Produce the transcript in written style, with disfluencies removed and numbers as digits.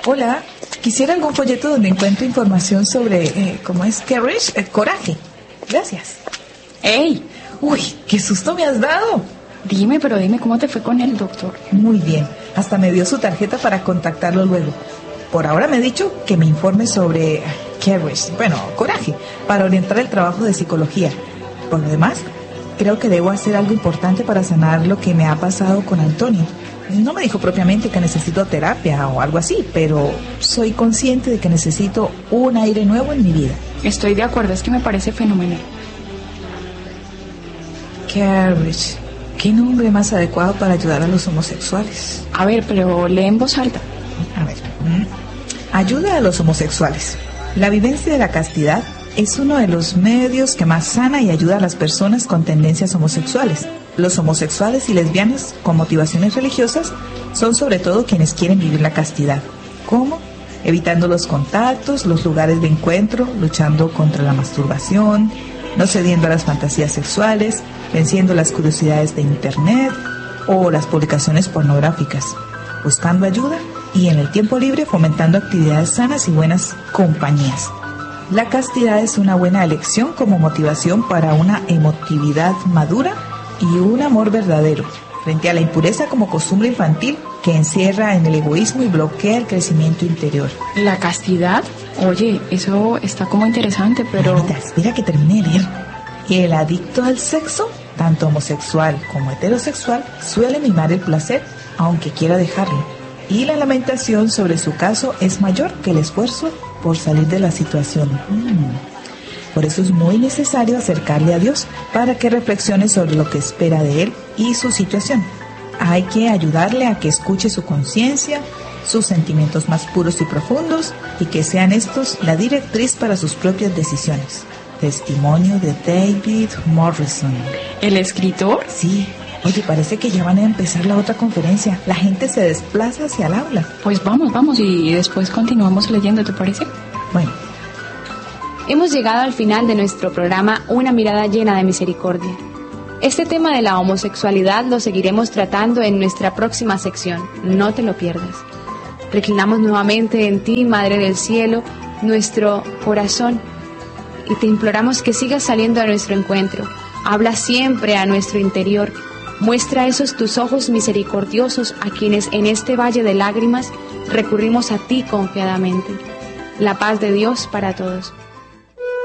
Hola, quisiera algún folleto donde encuentre información sobre, ¿cómo es? Courage, coraje. Gracias. ¡Ey! Uy, qué susto me has dado. Dime, ¿cómo te fue con el doctor? Muy bien, hasta me dio su tarjeta para contactarlo luego. Por ahora me ha dicho que me informe sobre coraje, para orientar el trabajo de psicología. Por lo demás, creo que debo hacer algo importante para sanar lo que me ha pasado con Antonio. No me dijo propiamente que necesito terapia o algo así, pero soy consciente de que necesito un aire nuevo en mi vida. Estoy de acuerdo, es que me parece fenomenal. Courage. ¿Qué nombre más adecuado para ayudar a los homosexuales? A ver, pero lee en voz alta. A ver. Ayuda a los homosexuales. La vivencia de la castidad es uno de los medios que más sana y ayuda a las personas con tendencias homosexuales. Los homosexuales y lesbianas con motivaciones religiosas son sobre todo quienes quieren vivir la castidad. ¿Cómo? Evitando los contactos, los lugares de encuentro, luchando contra la masturbación, no cediendo a las fantasías sexuales, venciendo las curiosidades de internet o las publicaciones pornográficas, buscando ayuda y en el tiempo libre fomentando actividades sanas y buenas compañías. La castidad es una buena elección como motivación para una emotividad madura y un amor verdadero, frente a la impureza como costumbre infantil que encierra en el egoísmo y bloquea el crecimiento interior. ¿La castidad? Oye, eso está como interesante, pero... Mamita, espera que termine de leer. El adicto al sexo, tanto homosexual como heterosexual, suele mimar el placer, aunque quiera dejarlo. Y la lamentación sobre su caso es mayor que el esfuerzo por salir de la situación. Por eso es muy necesario acercarle a Dios para que reflexione sobre lo que espera de él y su situación. Hay que ayudarle a que escuche su conciencia, sus sentimientos más puros y profundos, y que sean estos la directriz para sus propias decisiones. Testimonio de David Morrison. ¿El escritor? Sí. Oye, parece que ya van a empezar la otra conferencia. La gente se desplaza hacia el aula. Pues vamos y después continuamos leyendo, ¿te parece? Bueno. Hemos llegado al final de nuestro programa Una mirada llena de misericordia. Este tema de la homosexualidad lo seguiremos tratando en nuestra próxima sección. No te lo pierdas. Reclinamos nuevamente en ti, Madre del Cielo, nuestro corazón, y te imploramos que sigas saliendo a nuestro encuentro. Habla siempre a nuestro interior. Muestra esos tus ojos misericordiosos a quienes en este valle de lágrimas recurrimos a ti confiadamente. La paz de Dios para todos.